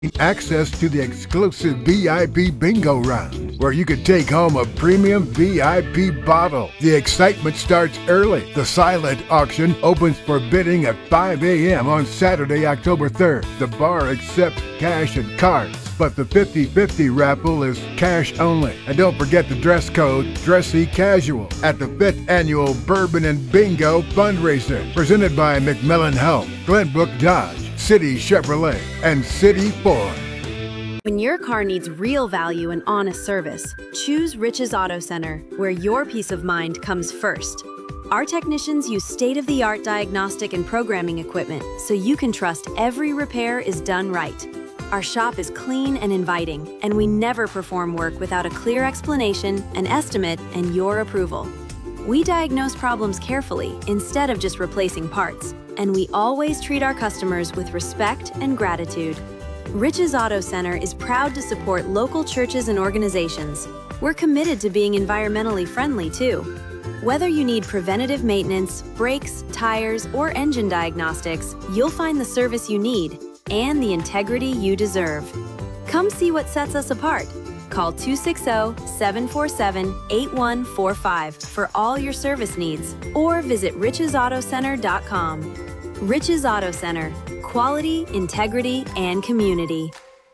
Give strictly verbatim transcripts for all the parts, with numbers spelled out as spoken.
access to the exclusive V I P bingo round, where you could take home a premium V I P bottle. The excitement starts early. The silent auction opens for bidding at five a m on Saturday, October third. The bar accepts cash and cards, but the fifty fifty raffle is cash only. And don't forget the dress code, dressy casual, at the fifth annual Bourbon and Bingo fundraiser, presented by McMillan Health, Glenbrook Dodge, City Chevrolet, and City Ford. When your car needs real value and honest service, choose Rich's Auto Center, where your peace of mind comes first. Our technicians use state-of-the-art diagnostic and programming equipment, so you can trust every repair is done right. Our shop is clean and inviting, and we never perform work without a clear explanation, an estimate, and your approval. We diagnose problems carefully instead of just replacing parts, and we always treat our customers with respect and gratitude. Rich's Auto Center is proud to support local churches and organizations. We're committed to being environmentally friendly too. Whether you need preventative maintenance, brakes, tires, or engine diagnostics, you'll find the service you need and the integrity you deserve. Come see what sets us apart. Call two six zero, seven four seven, eight one four five for all your service needs, or visit riches auto center dot com. Rich's Auto Center, quality, integrity, and community.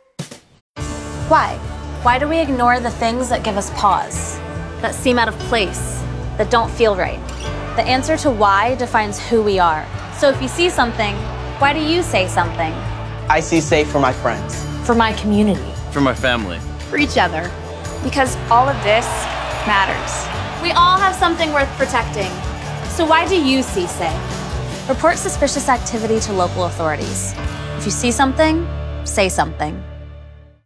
Why? Why do we ignore the things that give us pause, that seem out of place, that don't feel right? The answer to why defines who we are. So if you see something, why do you say something? I see safe for my friends. For my community. For my family. For each other. Because all of this matters. We all have something worth protecting. So why do you see safe? Report suspicious activity to local authorities. If you see something, say something.